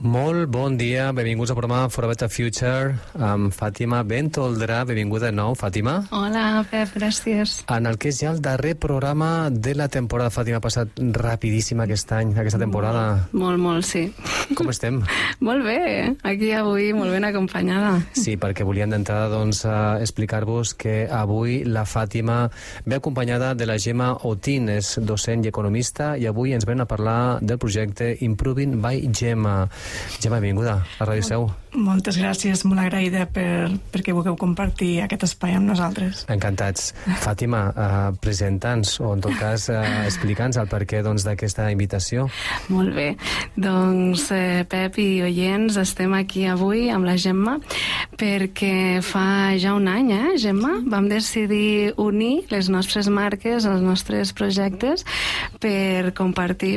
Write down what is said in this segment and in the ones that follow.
Molt bon dia, benvinguts al programa For a Better Future amb Fàtima Bentoldrà. Benvinguda de nou, Fàtima. Hola, Pep, gràcies. En el que és ja el darrer programa de la temporada. Fàtima, ha passat rapidíssim aquest any, aquesta temporada. Molt, sí. Com estem? Molt bé, aquí avui molt ben acompanyada. Sí, perquè volíem d'entrada explicar-vos que avui la Fàtima ve acompanyada de la Gemma Otín, és docent i economista, i avui ens ven a parlar del projecte Improving by Gemma. Gemma, benvinguda a Ràdio Seu. Moltes gràcies, molt agraïda perquè vulgueu compartir aquest espai amb nosaltres. Encantats. Fàtima, presenta'ns, o en tot cas explica'ns el perquè d'aquesta invitació. Molt bé. Doncs, Pep i oients, estem aquí avui amb la Gemma perquè fa ja un any, Gemma, vam decidir unir les nostres marques, els nostres projectes per compartir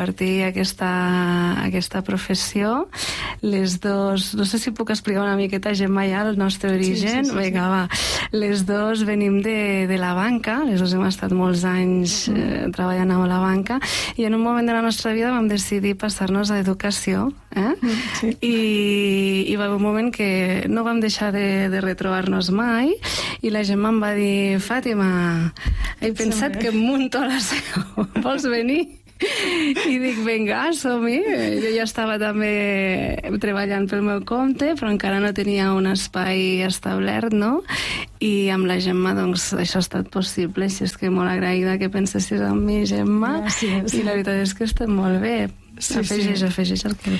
aquesta professió. Les dos, no sé si puc explicar una miqueta, Gemma, ja el nostre origen. Sí. Vinga, va. Les dos venim de la banca, les dos hem estat molts anys treballant a la banca, i en un moment de la nostra vida vam decidir passar-nos a educació, Sí. I va haver un moment que no vam deixar de retrobar-nos mai, i la Gemma em va dir: Fàtima, he pensat que em munto a la Seu, vols venir? I dic, vinga, som-hi. Jo ja estava també treballant pel meu compte, però encara no tenia un espai establert, no? I amb la Gemma, doncs, això ha estat possible, així és que molt agraïda que pensessis en mi, Gemma. Gràcies. I la veritat és que estem molt bé. Sí, afegeix el que...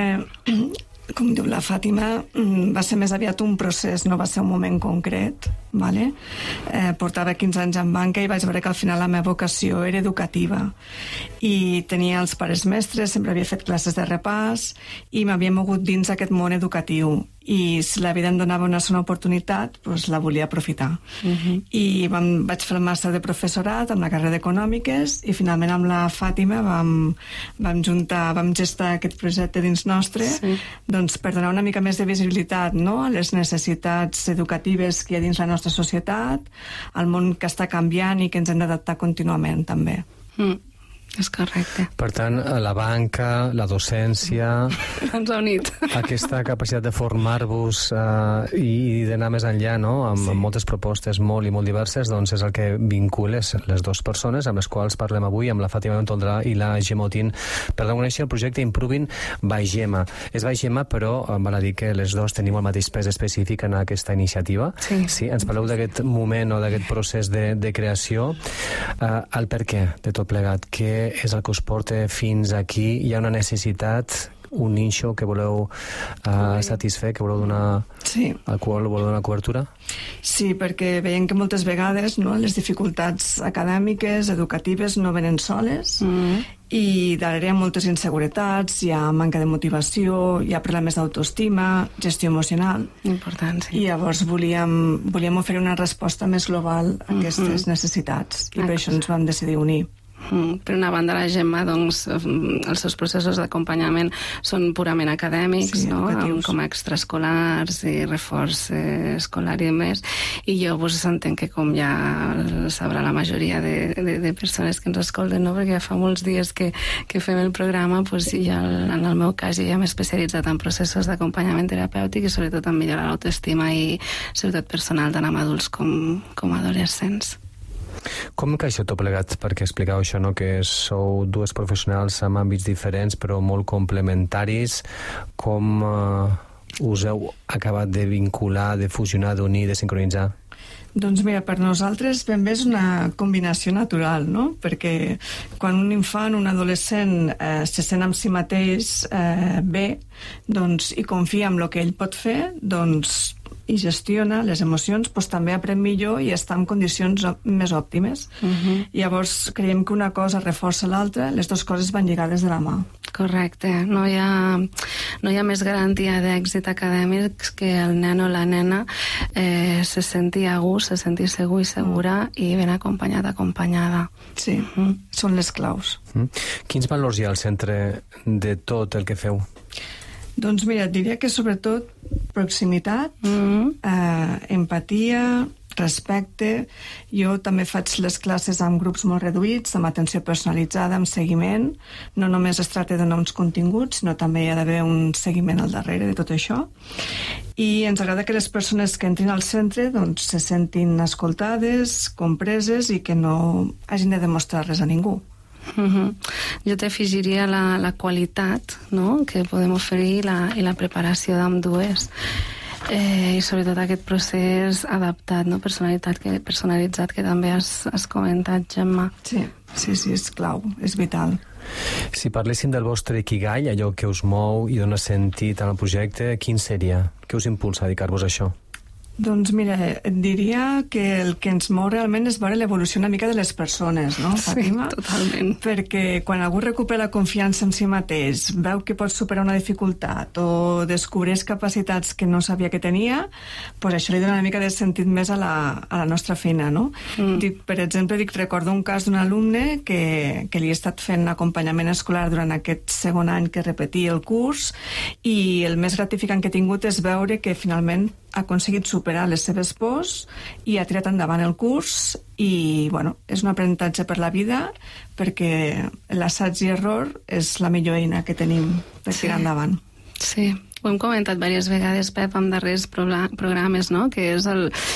Com diu la Fàtima, va ser més aviat un procés, no va ser un moment concret, vale? Portava 15 anys en banca i vaig veure que al final la meva vocació era educativa, i tenia els pares mestres, sempre havia fet classes de repàs i m'havia mogut dins aquest món educatiu, i si la vida em donava una segona oportunitat, doncs la volia aprofitar. I vaig fer el màster de professorat amb la carrera d'Econòmiques, i finalment amb la Fàtima vam gestar aquest projecte dins nostre, doncs per donar una mica més de visibilitat, no?, a les necessitats educatives que hi ha dins la nostra societat, al món que està canviant i que ens hem d'adaptar contínuament, també. És correcte. Per tant, la banca, la docència... Ens ha unit. Aquesta capacitat de formar-vos i d'anar més enllà, no?, amb moltes propostes molt i molt diverses, doncs és el que vincules les dues persones amb les quals parlem avui, amb la Fàtima Bentoldrà i la Gemma Otín, per conèixer el projecte Improving by Gemma. És by Gemma, però val a dir que les dues tenim el mateix pes específic en aquesta iniciativa. Sí? Ens parleu d'aquest moment o d'aquest procés de creació. El per què de tot plegat? Què és el que us porta fins aquí? Hi ha una necessitat, un ninxo que voleu satisfer, que voleu donar al qual voleu donar cobertura? Sí, perquè veiem que moltes vegades, no, les dificultats acadèmiques, educatives, no venen soles, i darrere hi ha moltes inseguretats, hi ha manca de motivació, hi ha problemes d'autoestima, gestió emocional. Important, sí. I llavors volíem oferir una resposta més global a aquestes necessitats, i per això ens vam decidir unir. Per una banda, la Gemma, doncs, els seus processos d'acompanyament són purament acadèmics, no?, com a extraescolars i reforç escolar i més, i jo entenc que, com ja sabrà la majoria de persones que ens escolten, no?, perquè ja fa molts dies que fem el programa, en el meu cas ja m'he especialitzat en processos d'acompanyament terapèutic i sobretot en millorar l'autoestima i seguretat personal tant amb adults com adolescents. Com encaixa tot plegat? Perquè expliqueu això, no?, que sou dues professionals amb àmbits diferents però molt complementaris. Com us heu acabat de vincular, de fusionar, d'unir, de sincronitzar? Doncs mira, per nosaltres ben bé és una combinació natural, no? Perquè quan un infant, un adolescent se sent amb si mateix bé, doncs, i confia en el que ell pot fer, doncs, i gestiona les emocions, doncs també aprèn millor i està en condicions més òptimes. Llavors creiem que una cosa reforça l'altra, les dues coses van lligades de la mà. Correcte. No hi ha més garantia d'èxit acadèmic que el nen o la nena se senti a gust, se senti segur i segura i ben acompanyada. Sí, són les claus. Quins valors hi ha al centre de tot el que feu? Doncs mira, et diria que sobretot proximitat, empatia, respecte. Jo també faig les classes amb grups molt reduïts, amb atenció personalitzada, amb seguiment. No només es tracta de donar uns continguts, sinó també hi ha d'haver un seguiment al darrere de tot això. I ens agrada que les persones que entrin al centre doncs, se sentin escoltades, compreses i que no hagin de demostrar res a ningú. Jo t'afegiria la qualitat, no?, que podem oferir i la preparació d'ambdues. I sobretot aquest procés adaptat, no? Personalitzat, que també has comentat, Gemma. Sí, és clau, és vital. Si parléssim del vostre ikigai, allò que us mou i dona sentit al projecte, quin seria? Què us impulsa a dedicar-vos a això? Doncs mira, et diria que el que ens mou realment és veure l'evolució una mica de les persones, no, Fàtima? Sí, totalment. Perquè quan algú recupera confiança en si mateix, veu que pot superar una dificultat o descobreix capacitats que no sabia que tenia, doncs això li dona una mica de sentit més a la nostra feina, no? Per exemple, recordo un cas d'un alumne que li he estat fent acompanyament escolar durant aquest segon any que repetia el curs i el més gratificant que he tingut és veure que finalment ha aconseguit superar les seves pors i ha tirat endavant el curs i, bueno, és un aprenentatge per la vida perquè l'assaig i error és la millor eina que tenim per tirar endavant. Sí, ho hem comentat diverses vegades, Pep, en darrers programes, no?, que és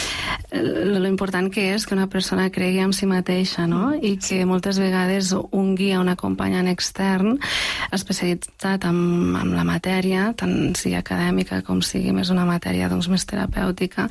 lo important que és que una persona cregui en si mateixa, no?, i que moltes vegades un guia, un acompanyant extern especialitzat en la matèria, tant sigui acadèmica com sigui més una matèria doncs, més terapèutica,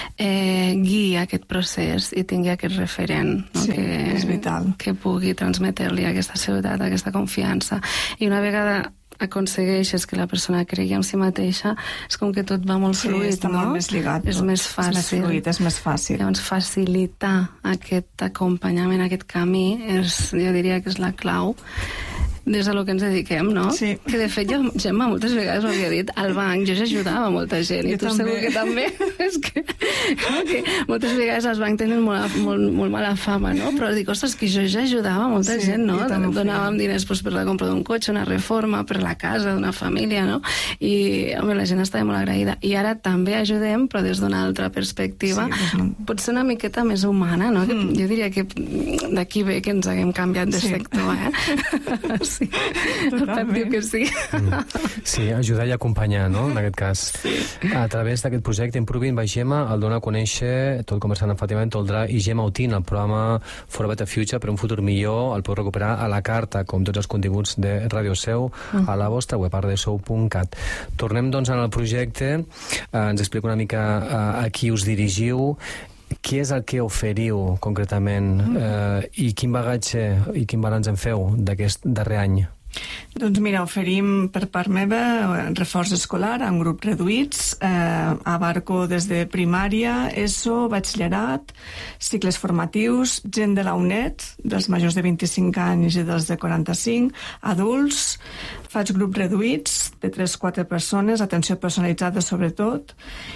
guia aquest procés i tingui aquest referent, no? Sí, és vital. Que pugui transmetre-li aquesta seguretat, aquesta confiança. I una vegada aconsegueixes que la persona cregui en si mateixa, és com que tot va molt fluid, està molt més ligat. És més fàcil. És més fluid, és més fàcil. Llavors, facilitar aquest acompanyament, aquest camí, jo diria que és la clau des del que ens dediquem, no? Sí. Que de fet, jo, Gemma, moltes vegades ho havia dit, al banc jo ja ajudava molta gent, i tu segur que també. És que moltes vegades els bancs tenen molt mala fama, no? Però dic, ostres, que jo ja ajudava molta gent, no? Donàvem diners per la compra d'un cotxe, una reforma, per la casa d'una família, no? I, home, la gent estava molt agraïda. I ara també ajudem, però des d'una altra perspectiva, potser una miqueta més humana, no? Jo diria que d'aquí ve que ens haguem canviat de sector, Sí, el Pep diu que sí. Sí, ajudar i acompanyar, no?, en aquest cas. Sí. A través d'aquest projecte Improving by Gemma el dona a conèixer, tot conversant amb Fàtima Toldrà i Gemma Outín, el programa For a Better Future, per un futur millor, el podeu recuperar a la carta, com tots els continguts de Ràdio Seu, a la vostra web, ardesou.cat. Tornem, doncs, en el projecte. Ens explica una mica a qui us dirigiu, què és el que oferiu concretament i quin bagatge i quin balanç en feu d'aquest darrer any? Doncs mira, oferim per part meva reforç escolar en grups reduïts, abarco des de primària, ESO, batxillerat, cicles formatius, gent de la UNED, dels majors de 25 anys i dels de 45, adults, faig grups reduïts de 3-4 persones, atenció personalitzada sobretot,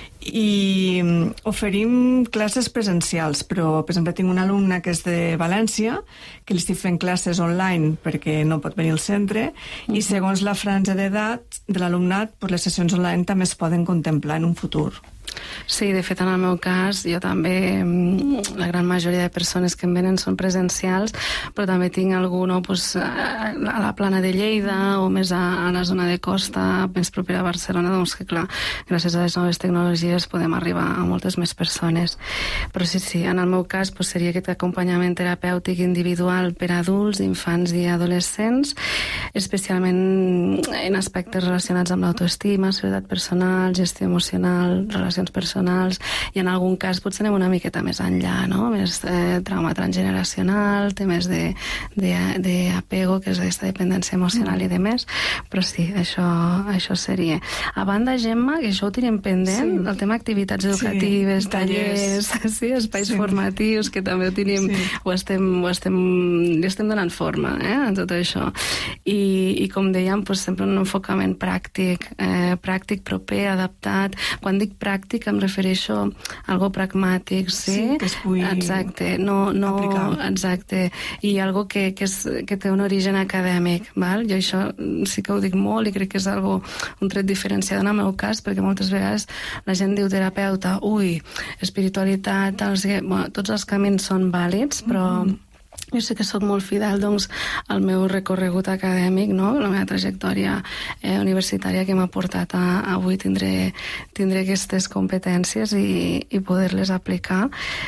i oferim classes presencials, però per exemple tinc una alumna que és de València, que li estic fent classes online perquè no pot venir al centre, i segons la franja d'edat de l'alumnat, les sessions online també es poden contemplar en un futur. Sí, de fet, en el meu cas, jo també, la gran majoria de persones que em venen són presencials, però també tinc algú, no, pues, a la Plana de Lleida o més a la zona de costa, més propera a Barcelona, doncs que, clar, gràcies a les noves tecnologies podem arribar a moltes més persones. Però sí, en el meu cas pues, seria aquest acompanyament terapèutic individual per a adults, infants i adolescents, especialment en aspectes relacionats amb l'autoestima, seguretat personal, gestió emocional, relacions personals, i en algun cas potser anem una miqueta més enllà, no? Més trauma transgeneracional, temes d'apego, que és aquesta dependència emocional i de més, però sí, això seria. A banda, Gemma, que això ho tenim pendent, el tema activitats educatives, tallers, espais formatius, que també ho tenim, li estem donant forma, a tot això. I com dèiem, sempre un enfocament pràctic, proper, adaptat. Quan dic pràctic, teòric em refereixo a algo pragmàtic, sí? Que es pugui exacte, aplicar. Exacte, i algo que té un origen acadèmic, val? Jo això sí que ho dic molt i crec que és algo, un tret diferenciat en el meu cas, perquè moltes vegades la gent diu terapeuta, espiritualitat, tots els camins són vàlids, però jo sé que sóc molt fidel, doncs, al meu recorregut acadèmic, no? La meva trajectòria universitària que m'ha portat a avui tindré aquestes competències i poder-les aplicar.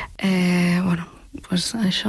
Doncs això.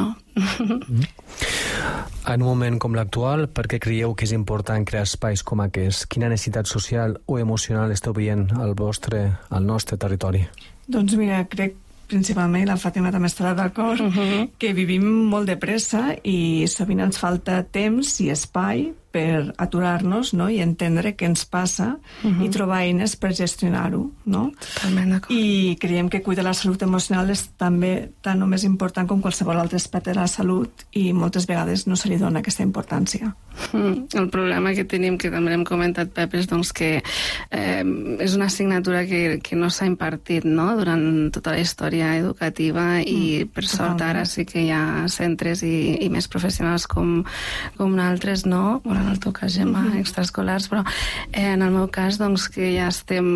En un moment com l'actual, per què creieu que és important crear espais com aquests? Quina necessitat social o emocional esteu veient al nostre territori? Doncs mira, crec principalment, la Fàtima també estarà d'acord, que vivim molt de pressa i sovint ens falta temps i espai per aturar-nos, no?, i entendre què ens passa i trobar eines per gestionar-ho, no? Totalment d'acord. I creiem que cuidar la salut emocional és també tan o més important com qualsevol altre aspecte de la salut i moltes vegades no se li dona aquesta importància. El problema que tenim, que també l'hem comentat, Pep, és doncs, que és una assignatura que no s'ha impartit, no?, durant tota la història educativa i per sort ara sí que hi ha centres i més professionals com altres, no? Bueno, en el teu cas, Gemma, extraescolars, però en el meu cas, doncs, que ja estem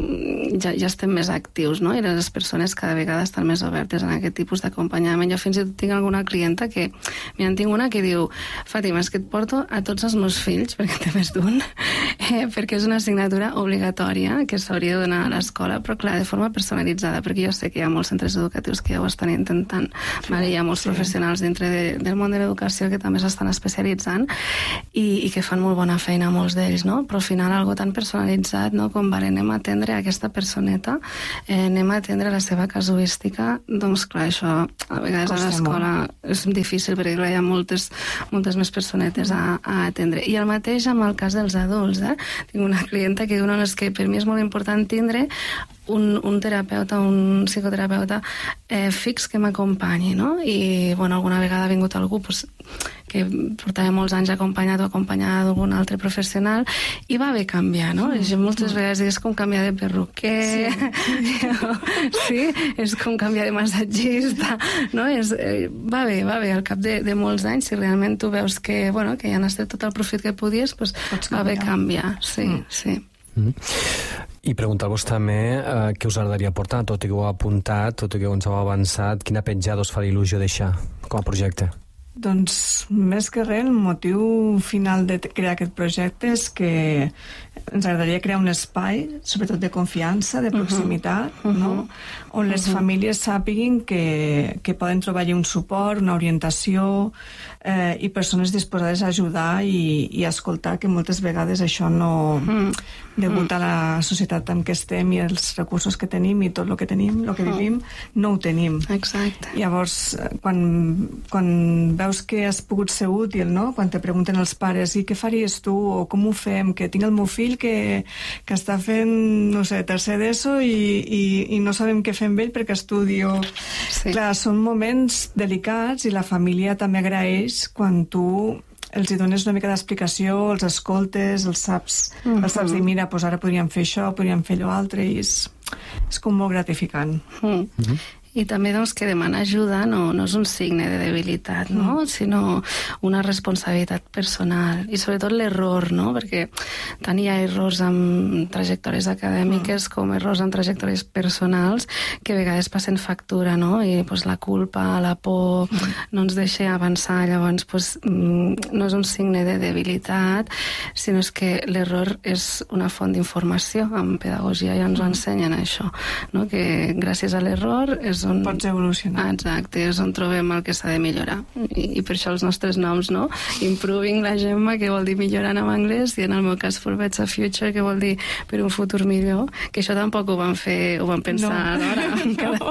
més actius, no? I les persones cada vegada estan més obertes en aquest tipus d'acompanyament. Jo fins i tot tinc alguna clienta que... Mira, en tinc una que diu, Fàtima, és que et porto a tots els meus fills, perquè té més d'un, perquè és una assignatura obligatòria que s'hauria de donar a l'escola, però clar, de forma personalitzada, perquè jo sé que hi ha molts centres educatius que ja ho estan intentant, hi ha molts professionals dintre del món de l'educació que també s'estan especialitzant i que fan molt bona feina molts d'ells, no? Però al final algo tan personalitzat, no? Com vale, anem a atendre aquesta personeta, anem a atendre la seva casuística, doncs clar, això a vegades a l'escola és difícil perquè clar, hi ha moltes més personetes a atendre. I el mateix amb el cas dels adults, Tinc una clienta que diu, no, és que per mi és molt important tindre un terapeuta, un psicoterapeuta fix que m'acompanyi, no? I, bueno, alguna vegada ha vingut algú que portava molts anys acompanyat o acompanyada d'algun altre professional i va bé canviar, no? I moltes vegades és com canviar de perruquer, sí, és com canviar de massatgista, no? Va bé, al cap de molts anys, si realment tu veus que, bueno, que ja n'has tret tot el profit que podies, doncs va bé canviar, sí. I preguntar-vos també què us agradaria portar, tot i que ho heu apuntat, tot i que ens heu avançat, quina petjada us farà il·lusió deixar com a projecte? Doncs, més que res, el motiu final de crear aquest projecte és que ens agradaria crear un espai, sobretot de confiança, de proximitat, no? On les famílies sàpiguin que poden trobar allí un suport, una orientació i persones disposades a ajudar i a escoltar, que moltes vegades això no... degut a la societat en què estem i els recursos que tenim i tot el que tenim, el que vivim, no ho tenim. Exacte. Llavors, quan veus que has pogut ser útil, no? Quan te pregunten els pares i què faries tu o com ho fem, que tinc el meu fill que està fent, no sé, tercer d'ESO i no sabem què fer amb ell perquè estudio. Sí. Clar, són moments delicats i la família també agraeix quan tu els hi dones una mica d'explicació, els escoltes, els saps dir, mira, doncs ara podríem fer això, podríem fer allò altre, i és com molt gratificant. I també doncs, que demanar ajuda no és un signe de debilitat, no? Sinó una responsabilitat personal i sobretot l'error, no? Perquè tant hi ha errors amb trajectòries acadèmiques com errors amb trajectòries personals que a vegades passen factura, no? I pues, la culpa, la por no ens deixa avançar. Llavors pues, no és un signe de debilitat, sinó és que l'error és una font d'informació. En pedagogia ja ens ho ensenyen això, no? Que gràcies a l'error pots evolucionar. Exacte, és on trobem el que s'ha de millorar. I per això els nostres noms, no? Improving la Gemma, que vol dir millorant en anglès, i en el meu cas For Better Future, que vol dir per un futur millor, que això tampoc ho vam pensar alhora.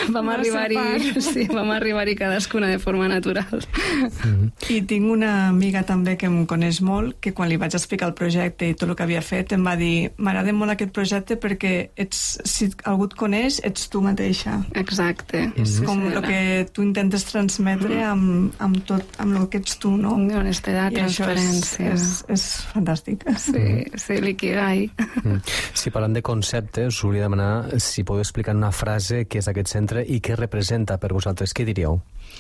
vam arribar-hi cadascuna de forma natural. I tinc una amiga també que em coneix molt, que quan li vaig explicar el projecte i tot el que havia fet em va dir, m'agrada molt aquest projecte perquè si algú et coneix ets tu mateixa. Exacte. És com el que tu intentes transmetre amb el que ets tu, no? Honestedat, transparència. És fantàstic. Sí, l'ikigai. Si parlant de conceptes, us volia demanar si podeu explicar una frase què és aquest centre i què representa per vosaltres. Què diríeu?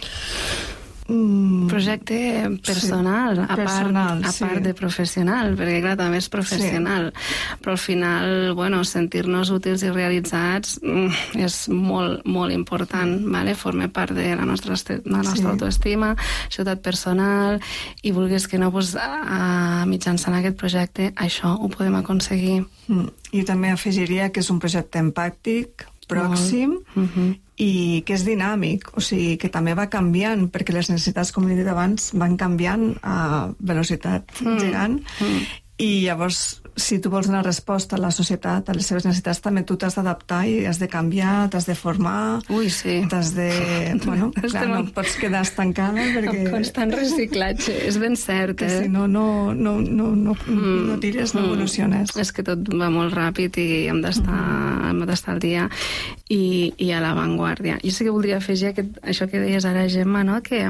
Projecte personal, a part de professional, perquè clar, també és professional, però al final, sentir-nos útils i realitzats és molt, molt important, vale? Forma part de la nostra autoestima, ciutat personal, i vulguis que no, mitjançant aquest projecte, això ho podem aconseguir. I també afegiria que és un projecte empàtic, pròxim, i que és dinàmic, o sigui, que també va canviant, perquè les necessitats, com he dit abans, van canviant a velocitat gegant, i llavors, si tu vols donar resposta a la societat, a les seves necessitats, també tu t'has d'adaptar i has de canviar, t'has de formar, t'has de... no et pots quedar estancada perquè... Amb constant reciclatge, és ben cert, que si no tires, no evoluciones. És que tot va molt ràpid i hem d'estar al dia i a l'avantguàrdia. Jo sí que voldria afegir això que deies ara, Gemma, no? Que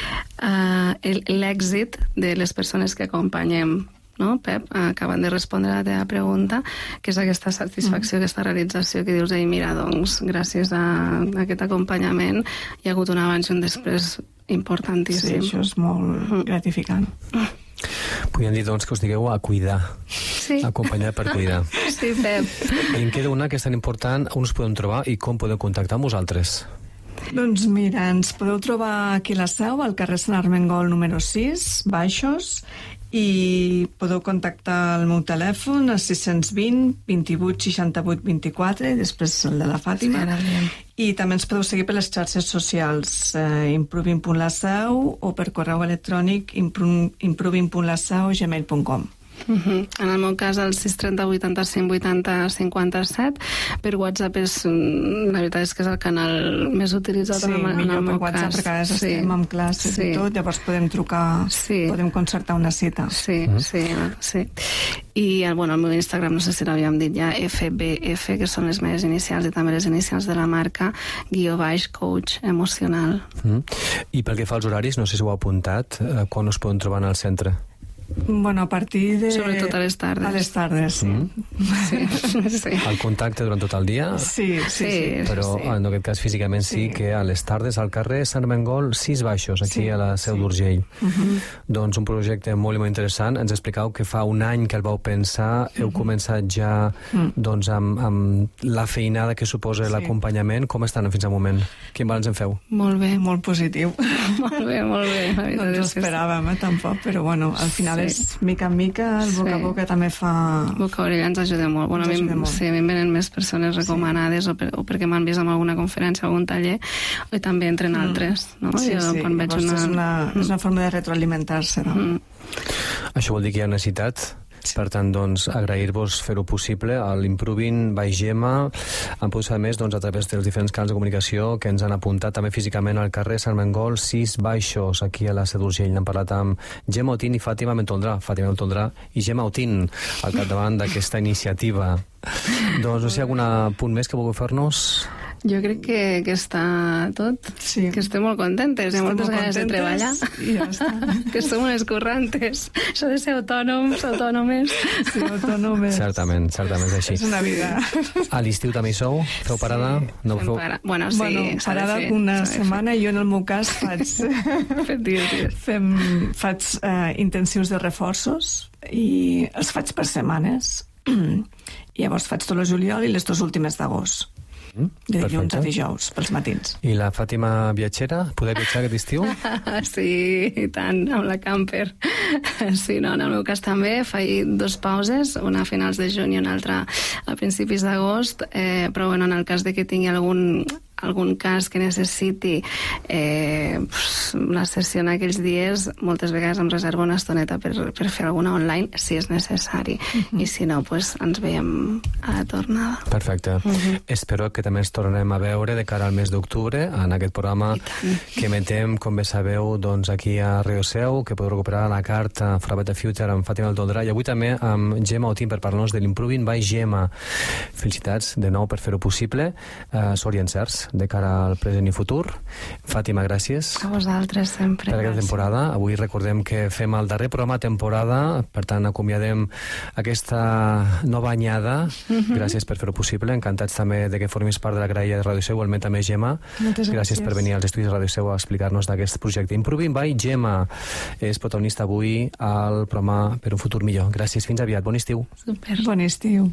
l'èxit de les persones que acompanyem, no, Pep, acabant de respondre a la teva pregunta, que és aquesta satisfacció, aquesta realització que dius, mira, doncs, gràcies a aquest acompanyament hi ha hagut un abans i un després importantíssim. Sí, això és molt gratificant. Podríem dir, doncs, que us digueu a cuidar. Sí. Acompanyar per cuidar. Sí, Pep. I em queda una que és tan important, on us podem trobar i com podeu contactar amb vosaltres? Doncs mira, ens podeu trobar aquí a la Seu, al carrer Sant Armengol número 6, Baixos, i podeu contactar el meu telèfon a 620 28 68 24 i després el de la Fàtima. I també ens podeu seguir per les xarxes socials, improving.laseu o per correu electrònic improving.laseu@gmail.com. En el meu cas el 630 85 80 57. Per WhatsApp la veritat és que és el canal més utilitzat en el meu cas. Sí, millor per WhatsApp perquè ara estem en classes i tot, llavors podem trucar, podem concertar una cita. Sí. I el meu Instagram, no sé si l'havíem dit ja, FBF, que són les meves inicials i també les inicials de la marca, _coach emocional. I pel que fa als horaris, no sé si ho heu apuntat, quan us podem trobar en el centre? A partir de... Sobretot a les tardes. A les tardes, sí. El contacte durant tot el dia? Sí. Però en aquest cas físicament sí que a les tardes al carrer Sant Armengol 6 Baixos, aquí a la Seu d'Urgell. Doncs un projecte molt i molt interessant. Ens explicau que fa un any que el vau pensar, heu començat ja amb la feinada que suposa l'acompanyament. Com estan fins al moment? Quin balanç en feu? Molt bé. Molt positiu. Molt bé. No ens ho esperàvem, tampoc, però al final és mica en mica, el boca a boca també fa... Boca a orella ens ajuda molt. A mi em venen més persones recomanades o perquè m'han vist en alguna conferència o algun taller, o també entren altres. És una forma de retroalimentar-se. Això vol dir que hi ha necessitat? Per tant, agrair-vos fer-ho possible a l'Improving by Gemma. Han pogut saber més a través dels diferents canals de comunicació que ens han apuntat també físicament al carrer Sant Armengol 6 Baixos, aquí a la Seu d'Urgell. N'hem parlat amb Gemma Otín i Fàtima Mentoldrà i Gemma Otín al capdavant d'aquesta iniciativa. Doncs no sé, algun punt més que vulgueu fer-nos? Jo crec que està tot, que estem molt contentes, hi ha moltes ganes de treballar, i ja està. Que som unes currantes, això de ser autònomes. Sí, autònomes. Certament és així. És una vida. A l'estiu també hi sou? Feu parada? Parada una setmana, i jo en el meu cas faig intensius de reforços i els faig per setmanes. I llavors faig tot el juliol i les 2 últimes d'agost. De dilluns a dijous, pels matins. I la Fàtima viatgera? Podeu viatjar aquest estiu? Sí, i tant, amb la camper. Sí, en el meu cas també faig 2 pauses, una a finals de juny i una altra a principis d'agost, però en el cas de que tingui algun cas que necessiti una sessió en aquells dies, moltes vegades em reservo una estoneta per fer alguna online, si és necessari. I si no, ens veiem a la tornada. Perfecte. Espero que també ens tornem a veure de cara al mes d'octubre en aquest programa que emetem, com bé sabeu, aquí a Radio Seu, que podeu recuperar la carta For a Better Future amb Fàtima Toldrà, i avui també amb Gemma Otín per parlar-nos de l'Improving by Gemma. Felicitats de nou per fer-ho possible. Sort i encerts de cara al present i futur. Fàtima, gràcies. A vosaltres, sempre. Per aquesta temporada. Avui recordem que fem el darrer programa de temporada, per tant acomiadem aquesta nova anyada. Gràcies per fer-ho possible. Encantats també de que formis part de la graella de Radio Seu, igualment també Gemma. Moltes gràcies Per venir als estudis de Radio Seu a explicar-nos d'aquest projecte. Improving by Gemma és protagonista avui al programa Per un futur millor. Gràcies, fins aviat. Bon estiu. Super. Bon estiu.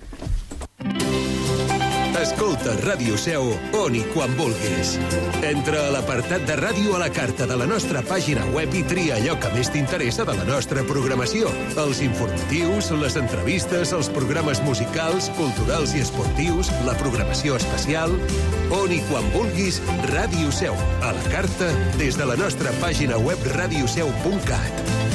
Escolta Ràdio Seu on i quan vulguis. Entra a l'apartat de ràdio a la carta de la nostra pàgina web i tria allò que més t'interessa de la nostra programació. Els informatius, les entrevistes, els programes musicals, culturals i esportius, la programació especial. On i quan vulguis, Ràdio Seu. A la carta des de la nostra pàgina web radioseu.cat.